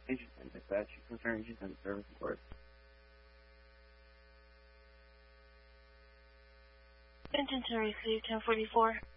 Agent and dispatch, concern agent and service report. Intention received 1044.